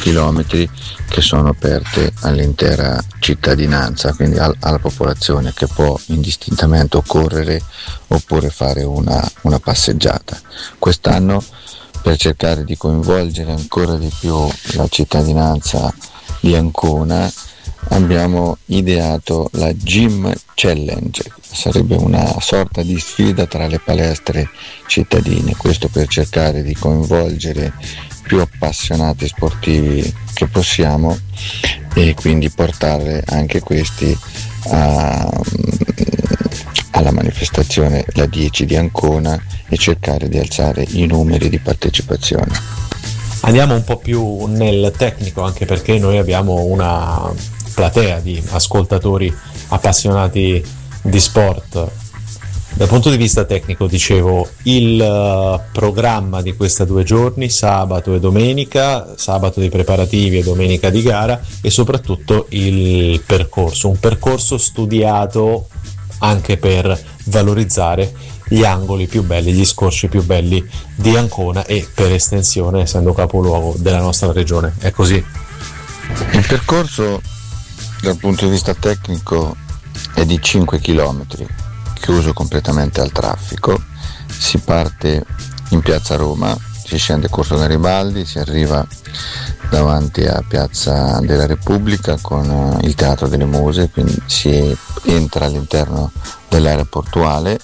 chilometri che sono aperte all'intera cittadinanza, quindi alla popolazione, che può indistintamente o correre oppure fare una passeggiata. Quest'anno, per cercare di coinvolgere ancora di più la cittadinanza di Ancona, abbiamo ideato la Gym Challenge. Sarebbe una sorta di sfida tra le palestre cittadine, questo per cercare di coinvolgere più appassionati sportivi che possiamo e quindi portare anche questi alla manifestazione la 10 di Ancona e cercare di alzare i numeri di partecipazione. Andiamo un po' più nel tecnico, anche perché noi abbiamo una platea di ascoltatori appassionati di sport. Dal punto di vista tecnico, dicevo, il programma di questi 2 giorni, sabato e domenica, sabato di preparativi e domenica di gara, e soprattutto il percorso, un percorso studiato anche per valorizzare gli angoli più belli, gli scorci più belli di Ancona e per estensione, essendo capoluogo della nostra regione. È così? Il percorso dal punto di vista tecnico è di 5 km, chiuso completamente al traffico. Si parte in piazza Roma, si scende Corso Garibaldi, si arriva davanti a Piazza della Repubblica con il Teatro delle Muse, quindi si entra all'interno dell'area portuale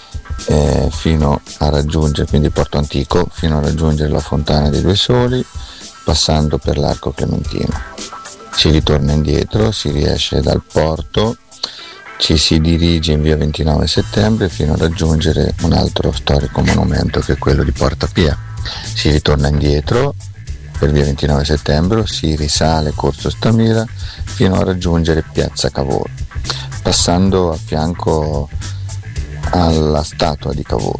fino a raggiungere, quindi Porto Antico, fino a raggiungere la Fontana dei Due Soli, passando per l'Arco Clementino. Si ritorna indietro, si riesce dal porto, ci si dirige in via 29 settembre fino a raggiungere un altro storico monumento che è quello di Porta Pia. Si ritorna indietro per via 29 settembre, si risale Corso Stamira fino a raggiungere Piazza Cavour, passando a fianco alla statua di Cavour.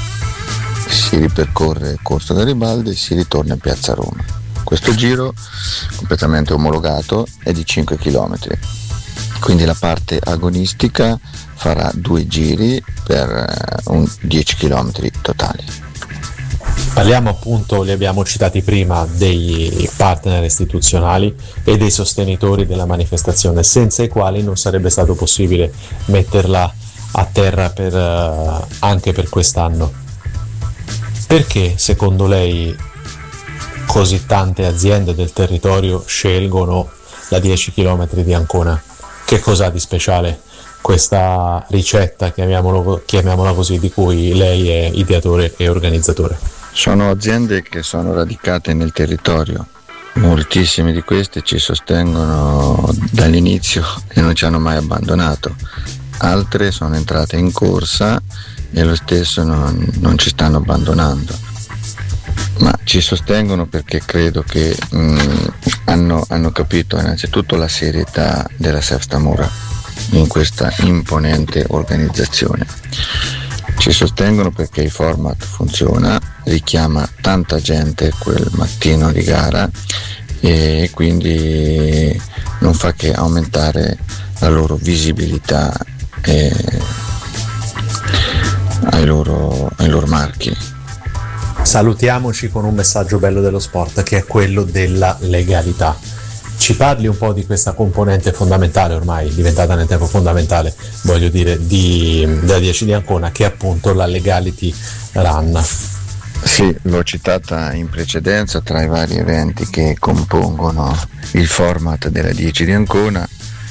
Si ripercorre Corso Garibaldi e si ritorna in piazza Roma. Questo giro completamente omologato è di 5 km, quindi la parte agonistica farà 2 giri per 10 km totali. Parliamo appunto, li abbiamo citati prima, dei partner istituzionali e dei sostenitori della manifestazione, senza i quali non sarebbe stato possibile metterla a terra anche per quest'anno. Perché secondo lei così tante aziende del territorio scelgono la 10 km di Ancona? Che cos'ha di speciale questa ricetta, chiamiamola così, di cui lei è ideatore e organizzatore? Sono aziende che sono radicate nel territorio, moltissime di queste ci sostengono dall'inizio e non ci hanno mai abbandonato, altre sono entrate in corsa e lo stesso non ci stanno abbandonando, ma ci sostengono perché credo che hanno capito innanzitutto la serietà della SEF Stamura in questa imponente organizzazione. Ci sostengono perché il format funziona, richiama tanta gente quel mattino di gara e quindi non fa che aumentare la loro visibilità ai loro marchi. Salutiamoci con un messaggio bello dello sport, che è quello della legalità. Ci parli un po' di questa componente fondamentale, ormai diventata nel tempo fondamentale, voglio dire, della 10 di Ancona, che è appunto la Legality Run. Sì, l'ho citata in precedenza tra i vari eventi che compongono il format della 10 di Ancona.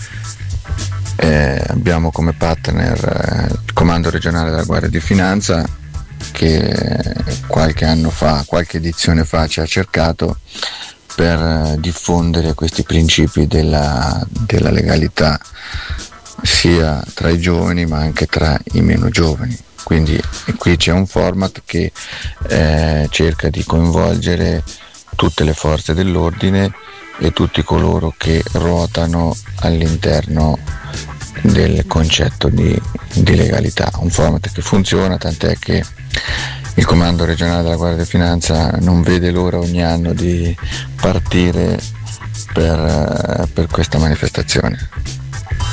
Abbiamo come partner il Comando Regionale della Guardia di Finanza, che qualche edizione fa ci ha cercato per diffondere questi principi della legalità sia tra i giovani ma anche tra i meno giovani. Quindi qui c'è un format che cerca di coinvolgere tutte le forze dell'ordine e tutti coloro che ruotano all'interno del concetto di legalità. Un format che funziona, tant'è che il Comando Regionale della Guardia di Finanza non vede l'ora ogni anno di partire per questa manifestazione.